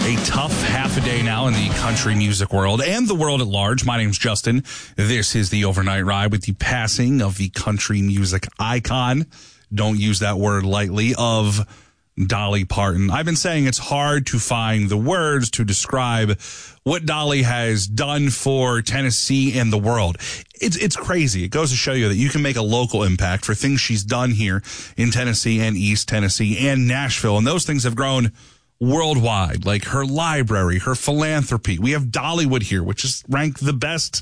A tough half a day now in the country music world and the world at large. My name's Justin. This is the Overnight Ride with the passing of the country music icon. Don't use that word lightly, of Dolly Parton. I've been saying it's hard to find the words to describe what Dolly has done for Tennessee and the world. It's crazy. It goes to show you that you can make a local impact for things she's done here in Tennessee and East Tennessee and Nashville. And those things have grown worldwide, like her library, her philanthropy. We have Dollywood here, which is ranked the best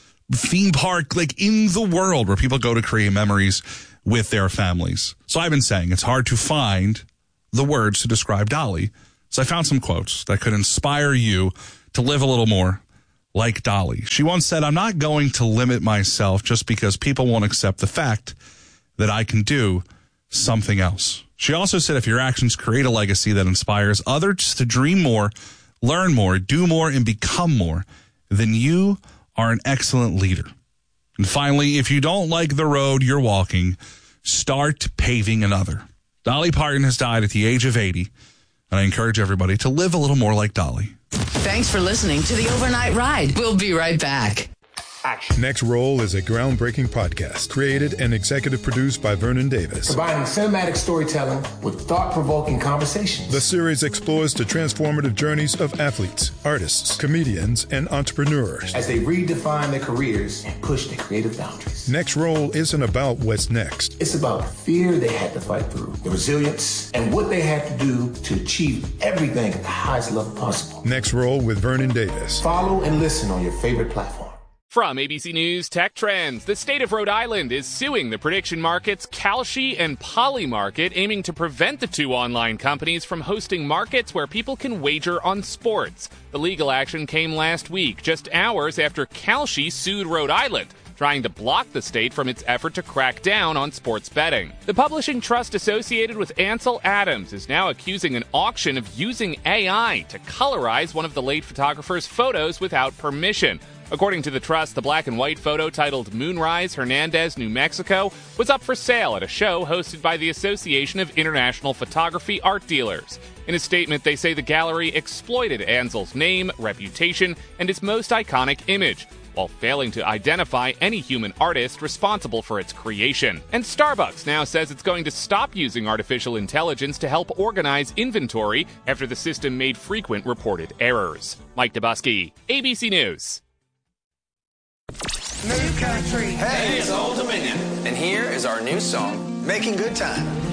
theme park like in the world, where people go to create memories with their families. So I've been saying it's hard to find the words to describe Dolly. So I found some quotes that could inspire you to live a little more like Dolly. She once said, "I'm not going to limit myself just because people won't accept the fact that I can do something else." She also said, if your actions create a legacy that inspires others to dream more, learn more, do more, and become more, then you are an excellent leader. And finally, if you don't like the road you're walking, start paving another. Dolly Parton has died at the age of 80, and I encourage everybody to live a little more like Dolly. Thanks for listening to the Overnight Ride. We'll be right back. Action. Next Roll is a groundbreaking podcast created and executive produced by Vernon Davis. Combining cinematic storytelling with thought-provoking conversations. The series explores the transformative journeys of athletes, artists, comedians, and entrepreneurs as they redefine their careers and push their creative boundaries. Next Roll isn't about what's next. It's about the fear they had to fight through, the resilience, and what they had to do to achieve everything at the highest level possible. Next Roll with Vernon Davis. Follow and listen on your favorite platform. From ABC News Tech Trends, the state of Rhode Island is suing the prediction markets Kalshi and Polymarket, aiming to prevent the two online companies from hosting markets where people can wager on sports. The legal action came last week, just hours after Kalshi sued Rhode Island, trying to block the state from its effort to crack down on sports betting. The publishing trust associated with Ansel Adams is now accusing an auction of using AI to colorize one of the late photographer's photos without permission. According to the trust, the black and white photo titled Moonrise, Hernandez, New Mexico, was up for sale at a show hosted by the Association of International Photography Art Dealers. In a statement, they say the gallery exploited Ansel's name, reputation, and his most iconic image, while failing to identify any human artist responsible for its creation. And Starbucks now says it's going to stop using artificial intelligence to help organize inventory after the system made frequent reported errors. Mike Dubusky, ABC News. New country. Hey, it's Old Dominion. And here is our new song, Making Good Time.